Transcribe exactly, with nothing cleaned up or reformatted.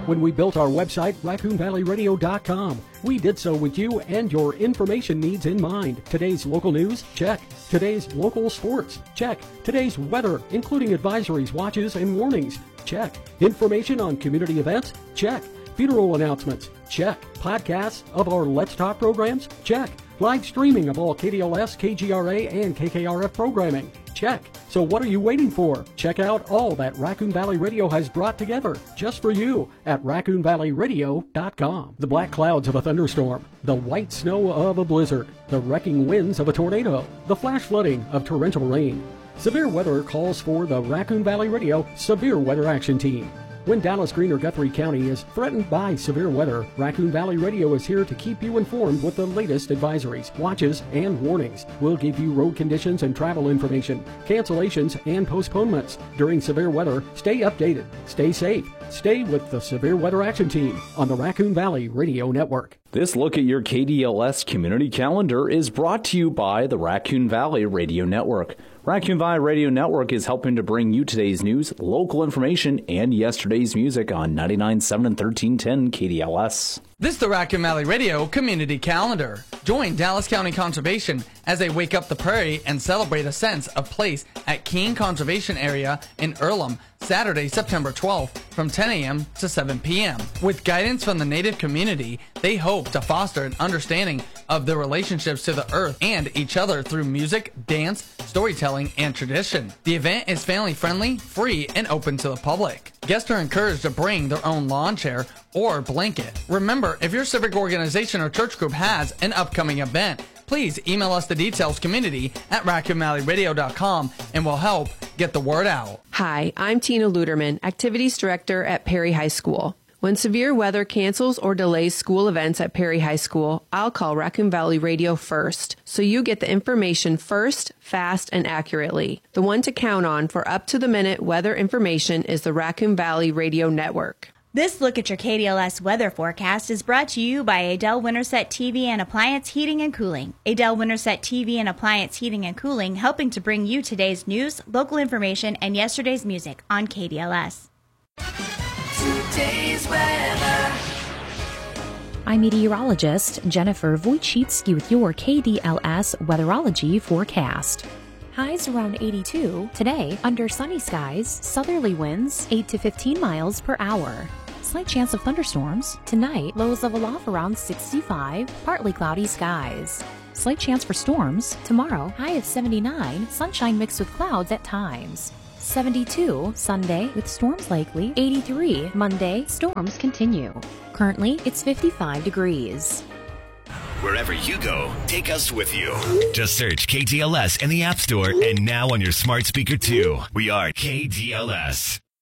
when we built our website, raccoon valley radio dot com. We did so with you and your information needs in mind. Today's local news? Check. Today's local sports? Check. Today's weather, including advisories, watches, and warnings? Check. Information on community events? Check. Funeral announcements? Check. Podcasts of our Let's Talk programs? Check. Live streaming of all K D L S, K G R A, and K K R F programming? Check. So what are you waiting for? Check out all that Raccoon Valley Radio has brought together just for you at raccoon valley radio dot com. The black clouds of a thunderstorm, the white snow of a blizzard, the wrecking winds of a tornado, the flash flooding of torrential rain. Severe weather calls for the Raccoon Valley Radio Severe Weather Action Team. When Dallas, Green, or Guthrie County is threatened by severe weather, Raccoon Valley Radio is here to keep you informed with the latest advisories, watches, and warnings. We'll give you road conditions and travel information, cancellations, and postponements. During severe weather, stay updated, stay safe, stay with the Severe Weather Action Team on the Raccoon Valley Radio Network. This look at your K D L S community calendar is brought to you by the Raccoon Valley Radio Network. Raccoon Valley Radio Network is helping to bring you today's news, local information, and yesterday's music on ninety-nine point seven and thirteen ten K D L S. This is the Raccoon Valley Radio Community Calendar. Join Dallas County Conservation as they wake up the prairie and celebrate a sense of place at Keene Conservation Area in Earlham, Saturday, September twelfth from ten a.m. to seven p.m. With guidance from the Native community, they hope to foster an understanding of their relationships to the earth and each other through music, dance, storytelling, and tradition. The event is family-friendly, free, and open to the public. Guests are encouraged to bring their own lawn chair or blanket. Remember, if your civic organization or church group has an upcoming event, please email us the details community at raccoon valley radio dot com and we'll help get the word out. Hi, I'm Tina Luderman, Activities Director at Perry High School. When severe weather cancels or delays school events at Perry High School, I'll call Raccoon Valley Radio first, so you get the information first, fast, and accurately. The one to count on for up-to-the-minute weather information is the Raccoon Valley Radio Network. This look at your K D L S weather forecast is brought to you by Adel Winterset T V and Appliance Heating and Cooling. Adel Winterset T V and Appliance Heating and Cooling, helping to bring you today's news, local information, and yesterday's music on K D L S. Today's weather. I'm meteorologist Jennifer Wojcicki with your K D L S weatherology forecast. Highs around eighty-two. Today, under sunny skies, southerly winds eight to fifteen miles per hour. Slight chance of thunderstorms. Tonight, lows level off around sixty-five, partly cloudy skies. Slight chance for storms. Tomorrow, high of seventy-nine, sunshine mixed with clouds at times. seventy-two Sunday with storms likely. eighty-three Monday, storms continue. Currently, it's fifty-five degrees. Wherever you go, take us with you. Just search K D L S in the App Store and now on your smart speaker too. We are K D L S.